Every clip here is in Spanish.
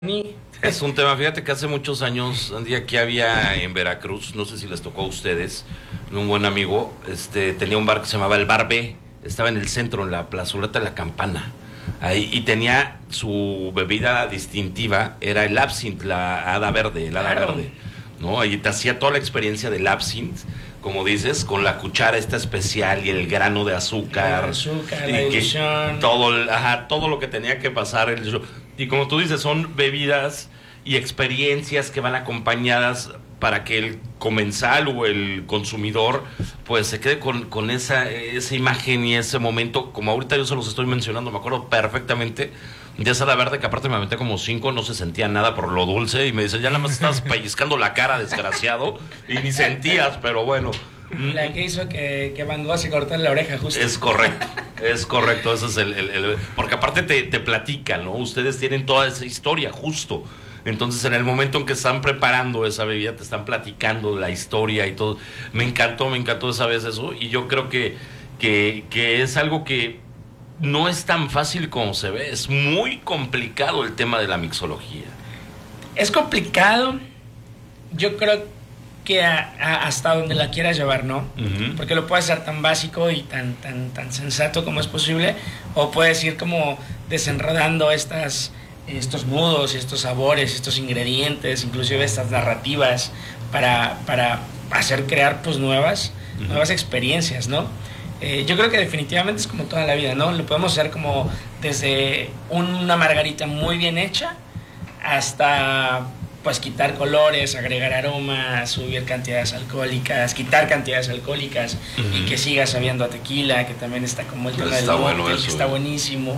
Ni- Es un tema, fíjate que hace muchos años, un día que había en Veracruz, no sé si les tocó a ustedes, un buen amigo, tenía un bar que se llamaba El Bar B, estaba en el centro, en la plazoleta de la Campana, ahí, y tenía su bebida distintiva, era el absinthe, la hada verde, el hada Claro. verde, ¿no? Y te hacía toda la experiencia del absinthe, como dices, con la cuchara esta especial y el grano de azúcar, El azúcar, y la que ilusión. todo lo que tenía que pasar y como tú dices, son bebidas y experiencias que van acompañadas para que el comensal o el consumidor pues se quede con esa imagen y ese momento, como ahorita yo se los estoy mencionando, me acuerdo perfectamente de esa de verde que aparte me aventé como 5, no se sentía nada por lo dulce y me dice, ya nada más estás pellizcando la cara, desgraciado, y ni sentías, pero bueno. La que hizo que Van Gogh se cortara la oreja, justo. Es correcto, ese es porque aparte te platican, ¿no? Ustedes tienen toda esa historia, justo. Entonces, en el momento en que están preparando esa bebida, te están platicando la historia y todo. Me encantó esa vez eso. Y yo creo que es algo que no es tan fácil como se ve. Es muy complicado el tema de la mixología. Es complicado. Yo creo que hasta donde la quieras llevar, ¿no? Ujú. Porque lo puedes hacer tan básico y tan sensato como es posible, o puedes ir como desenredando estos nudos, estos sabores, estos ingredientes, inclusive estas narrativas para hacer crear pues nuevas experiencias, ¿no? Yo creo que definitivamente es como toda la vida, ¿no? Lo podemos hacer como desde una margarita muy bien hecha hasta pues quitar colores, agregar aromas, subir cantidades alcohólicas, quitar cantidades alcohólicas y que siga sabiendo a tequila, que también está como el tema del Está bueno mocktail, eso, que está buenísimo.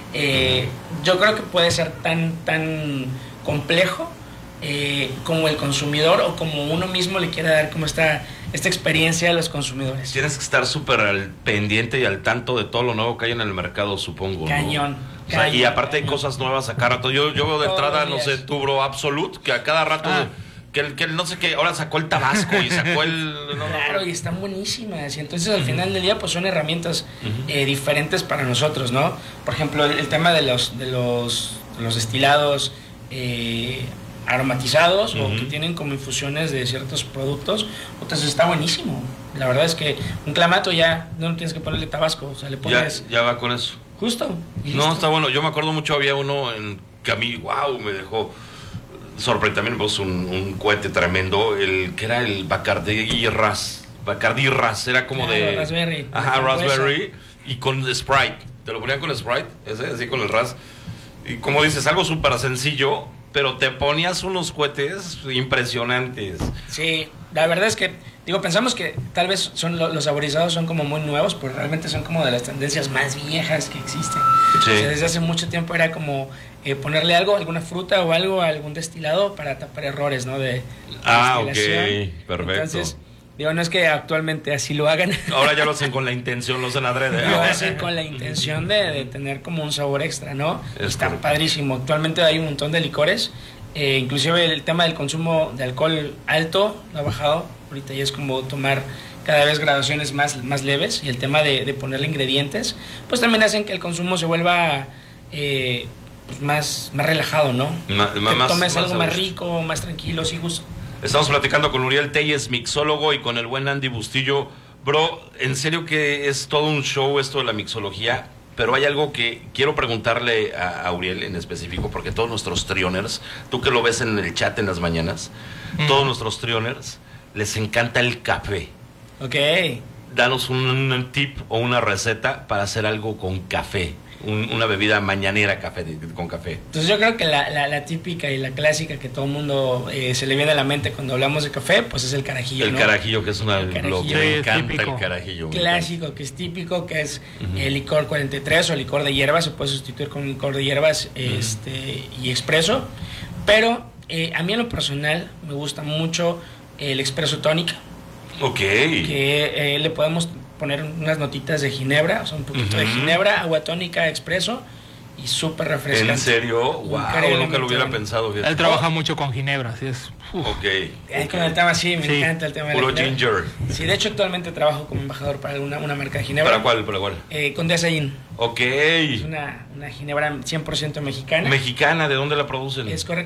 Yo creo que puede ser tan complejo como el consumidor o como uno mismo le quiera dar como esta experiencia a los consumidores. Tienes que estar súper al pendiente y al tanto de todo lo nuevo que hay en el mercado, supongo, ¿no? Cañón. O sea, y aparte hay cañón. cosas nuevas a cada rato. Yo veo de Todos entrada, los no sé, días. tu bro Absolute, que a cada rato, que el no sé qué, ahora sacó el Tabasco y sacó el... Claro, y están buenísimas. Y entonces al final del día pues son herramientas diferentes para nosotros, ¿no? Por ejemplo, el tema de los destilados aromatizados o que tienen como infusiones de ciertos productos, entonces está buenísimo. La verdad es que un clamato ya no tienes que ponerle tabasco, o sea, le pones Ya va con eso. justo. Y No, listo. está bueno. Yo me acuerdo mucho, había uno que a mí, wow, me dejó sorprendido también, pues un cohete tremendo, el que era el Bacardi Ras. Bacardi Ras, era como Claro, de... raspberry, Ajá, de frambuesa. raspberry, y con Sprite. Te lo ponían con Sprite, ese, así con el Ras. Y como dices, algo súper sencillo, pero te ponías unos cohetes impresionantes. Sí, la verdad es que, digo, pensamos que tal vez son los saborizados son como muy nuevos, pero realmente son como de las tendencias más viejas que existen. Sí. O sea, desde hace mucho tiempo era como ponerle algo, alguna fruta o algo a algún destilado para tapar errores, ¿no? De Ok, destilación. perfecto. Entonces, digo, no es que actualmente así lo hagan. Ahora ya lo hacen con la intención, lo hacen adrede. Lo hacen con la intención de tener como un sabor extra, ¿no? Es Está correcto. padrísimo. Actualmente hay un montón de licores. Inclusive el tema del consumo de alcohol alto ha bajado. Ahorita ya es como tomar cada vez graduaciones más leves. Y el tema de ponerle ingredientes, pues también hacen que el consumo se vuelva pues más relajado, ¿no? Que tomes algo más rico, más tranquilo, sí, justo. Estamos platicando con Uriel Telles, mixólogo, y con el buen Andy Bustillo. Bro, en serio que es todo un show esto de la mixología, pero hay algo que quiero preguntarle a Uriel en específico, porque todos nuestros trioners, tú que lo ves en el chat en las mañanas, todos nuestros trioners les encanta el café. Ok. Danos un tip o una receta para hacer algo con café, una bebida mañanera con café. Entonces yo creo que la típica y la clásica que todo el mundo se le viene a la mente cuando hablamos de café, pues es el carajillo, El ¿no? carajillo, que es una... El carajillo. Lo que Sí, me es encanta típico. el carajillo. me Clásico, que es típico, que es el licor 43 o licor de hierbas, se puede sustituir con licor de hierbas y expreso, pero a mí en lo personal me gusta mucho el expreso tónica, encanta. Ok. que le podemos poner unas notitas de ginebra, o sea, un poquito de ginebra, agua tónica, expreso, y súper refrescante. ¿En serio? Wow, nunca lo hubiera pensado. Fíjate. Él trabaja mucho con ginebra, así es. Ok. Con el tema, sí, me encanta el tema de puro la ginebra. ginger. Sí, de hecho actualmente trabajo como embajador para una marca de ginebra. ¿Para cuál? ¿Para cuál? Condesa Gin. Ok. Es una ginebra 100% mexicana. Mexicana, ¿de dónde la producen? Es correcto.